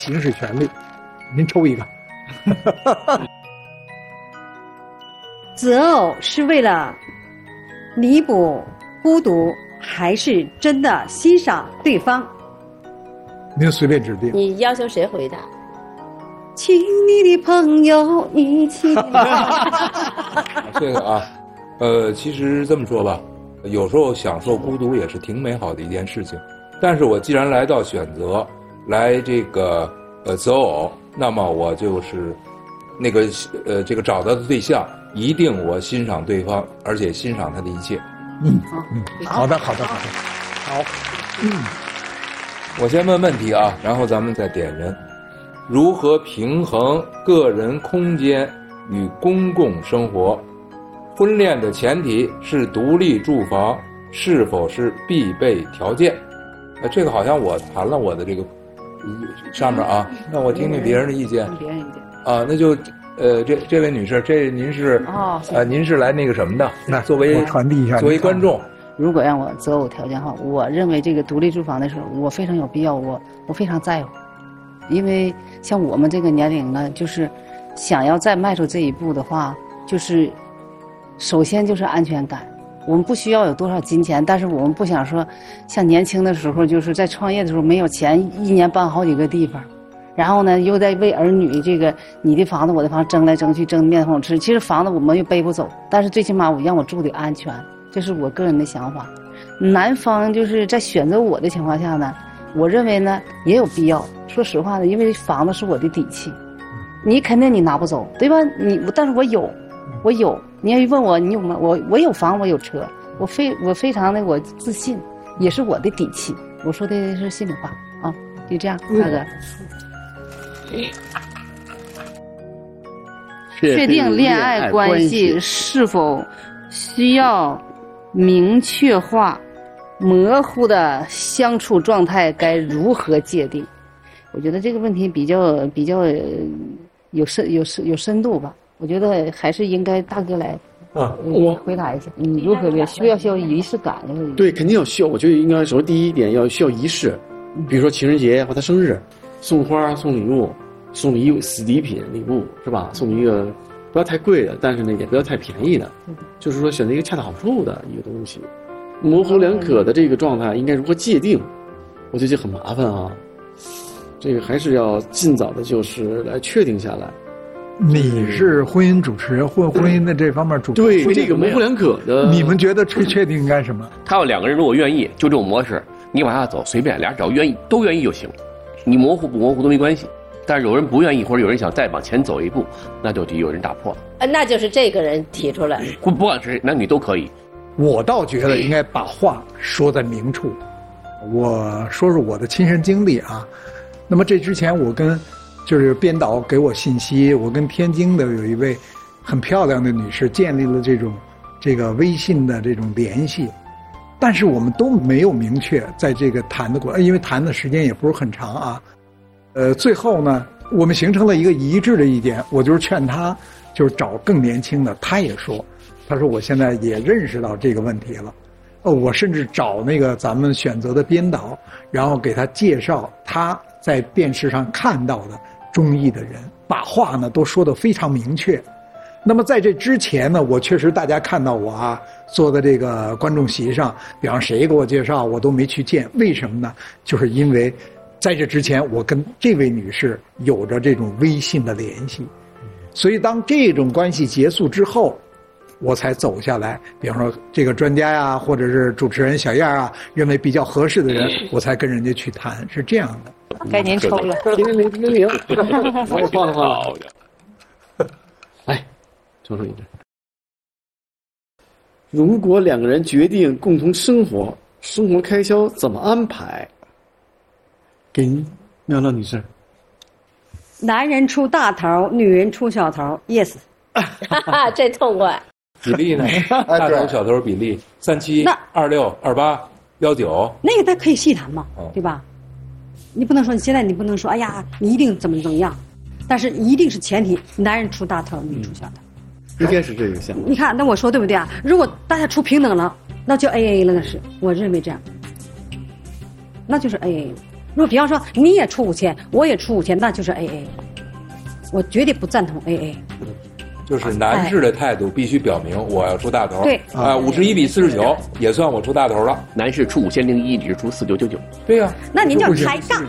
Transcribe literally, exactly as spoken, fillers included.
行使权利。您抽一个。 择偶是为了弥补孤独，还是真的欣赏对方？ 您随便指定。 你要求谁回答？ 请你的朋友一起。 这个啊，呃，其实这么说吧，有时候享受孤独也是挺美好的一件事情。但是我既然来到选择，来这个呃择偶，那么我就是那个呃这个找到的对象，一定我欣赏对方，而且欣赏他的一切。 嗯嗯，好的好的好的，好，嗯， 我先问问题啊，然后咱们再点人。如何平衡个人空间与公共生活？婚恋的前提是独立住房，是否是必备条件？呃，这个好像我谈了我的这个上面啊，那我听听别人的意见。 别人意见啊，那就呃，这这位女士，这您是哦， 呃，您是来那个什么的？ 那作为传递一下， 作为观众。 如果让我择偶条件的话，我认为这个独立住房的时候，我非常有必要，我我非常在乎，因为像我们这个年龄呢，就是想要再迈出这一步的话，就是首先就是安全感。我们不需要有多少金钱，但是我们不想说像年轻的时候，就是在创业的时候没有钱，一年搬好几个地方，然后呢又在为儿女这个你的房子我的房子争来争去，争面红吃。其实房子我们又背不走，但是最起码我让我住的安全，这是我个人的想法。男方就是在选择我的情况下呢，我认为呢也有必要。说实话呢，因为房子是我的底气，你肯定你拿不走，对吧？你但是我有，我有。你要问我你有吗？我我有房，我有车，我非我非常的我自信，也是我的底气。我说的是心里话啊，就这样，大哥。确定恋爱关系是否需要明确化？模糊的相处状态该如何界定？我觉得这个问题比较比较有深有深有深度吧。我觉得还是应该大哥来啊，我回答一下，你如何需要需要仪式感？ 对，肯定要需要。我觉得应该首先第一点要需要仪式，比如说情人节或他生日，送花、送礼物、送礼物、死礼品礼物是吧？送一个不要太贵的，但是呢也不要太便宜的，就是说选择一个恰到好处的一个东西。模棱两可的这个状态应该如何界定？我觉得就很麻烦啊。这个还是要尽早的，就是来确定下来。 你是婚姻主持人或婚姻的这方面主持人，对这个模棱两可的， 你们觉得确确定应该什么？ 他要两个人如果愿意，就这种模式，你往下走随便，俩人只要愿意，都愿意就行。你模糊不模糊都没关系。但是有人不愿意，或者有人想再往前走一步，那就得有人打破。 呃，那就是这个人提出来， 不不管是男女都可以。 我倒觉得应该把话说在明处。我说说我的亲身经历啊。那么这之前我跟就是编导给我信息，我跟天津的有一位很漂亮的女士建立了这种这个微信的这种联系，但是我们都没有明确在这个谈的过程，因为谈的时间也不是很长啊。呃，最后呢，我们形成了一个一致的意见，我就是劝她就是找更年轻的。她也说，她说我现在也认识到这个问题了。呃，我甚至找那个咱们选择的编导，然后给他介绍他在电视上看到的中意的人，把话呢都说得非常明确。那么在这之前呢，我确实大家看到我啊坐在这个观众席上，比方谁给我介绍我都没去见，为什么呢？就是因为在这之前我跟这位女士有着这种微信的联系，所以当这种关系结束之后，我才走下来，比方说这个专家呀，或者是主持人小燕啊，认为比较合适的人，我才跟人家去谈，是这样的。 该您抽了， 零零零零零，我也放了放。来，抽出一支。如果两个人决定共同生活，生活开销怎么安排？给您，妙妙女士。 男人出大头，女人出小头 ，yes。 这痛快。 比例呢？大头小头比例三七二六二八幺九， 那个咱可以细谈嘛，对吧？你不能说你现在你不能说，哎呀，你一定怎么怎么样，但是一定是前提，男人出大头，女人出小头。 应该是这个项目。 你看，那我说对不对啊？如果大家出平等了，那就 A A 了，那是我认为这样，那就是 A A 了。 如果比方说你也出五千，我也出五千，那就是 A A。我绝对不赞同 A A。 就是男士的态度必须表明我要出大头。 对啊，五十一比四十九也算我出大头了。 男士出五千零一，你是出四九九九。 对呀、啊， 那您叫抬杠。